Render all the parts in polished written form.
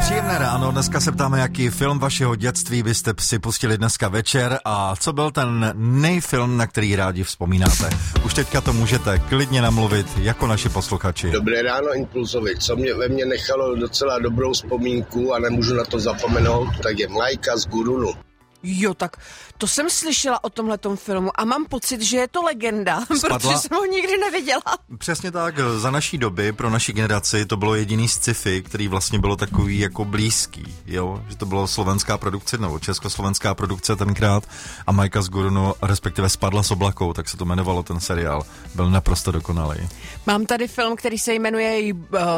Příjemné ráno, dneska se ptáme, jaký film vašeho dětství byste si pustili dneska večer a co byl ten nejfilm, na který rádi vzpomínáte. Už teďka to můžete klidně namluvit jako naši posluchači. Dobré ráno, Impulzovi. Co ve mně nechalo docela dobrou vzpomínku a nemůžu na to zapomenout, tak je Mlajka z Gurunu. Jo, tak to jsem slyšela o tomhletom filmu a mám pocit, že je to legenda, Spadla? protože jsem ho nikdy neviděla. Přesně tak, za naší doby, pro naší generaci, to bylo jediný sci-fi, který vlastně bylo takový jako blízký, jo, že to bylo slovenská produkce, nebo československá produkce tenkrát a Majka z Gurunu, respektive Spadla s oblakou, tak se to jmenovalo ten seriál, byl naprosto dokonalý. Mám tady film, který se jmenuje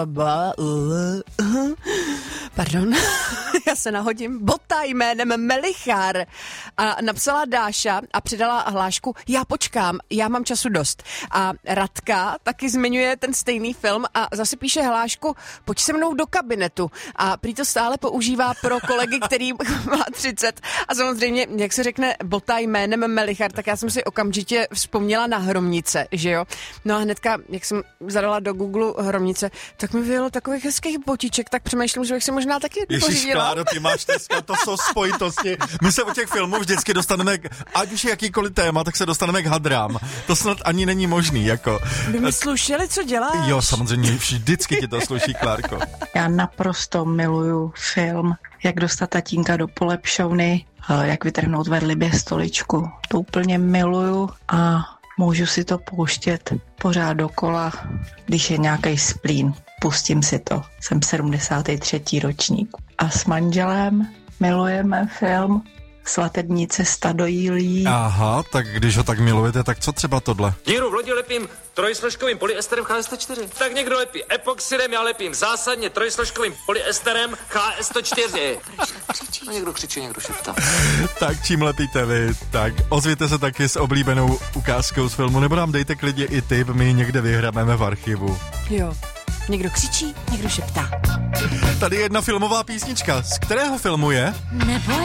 pardon, já se nahodím, Bota jménem Melichár a napsala Dáša a přidala hlášku, já počkám, já mám času dost. A Radka taky zmiňuje ten stejný film a zase píše hlášku, pojď se mnou do kabinetu a prý to stále používá pro kolegy, který má 30 a samozřejmě, jak se řekne Bota jménem Melichár, tak já jsem si okamžitě vzpomněla na Hromnice, že jo? No a hnedka, jak jsem zadala do Google Hromnice, tak mi vyjelo takových hezkých botiček, tak přemýšlím, že bych si možná taky Ježíš, Kláro, ty máš dneska, to jsou spojitosti. My se u těch filmů vždycky dostaneme, ať už je jakýkoliv téma, tak se dostaneme k hadrám. To snad ani není možný, jako. By mi slušeli, co děláš? Jo, samozřejmě, vždycky ti to sluší, Klárko. Já naprosto miluju film, jak dostat tatínka do polepšovny, jak vytrhnout vedlibě stoličku. To úplně miluju a můžu si to pouštět pořád dokola, když je nějaký splín. Pustím si to. Jsem 73. ročník. A s manželem milujeme film Svatební cesta do Jílí. Aha, tak když ho tak milujete, tak co třeba tohle? Díru v lodi lepím trojsložkovým polyesterem HS104. Tak někdo lepí epoxidem, já lepím zásadně trojsložkovým polyesterem HS104. A někdo křičí, někdo šeptá. Tak čím lepíte vy? Tak ozvěte se taky s oblíbenou ukázkou z filmu, nebo nám dejte klidně i tip, my někde vyhrabeme v archivu. Jo. Někdo křičí, někdo šeptá. Tady je jedna filmová písnička. Z kterého filmu je? Neboj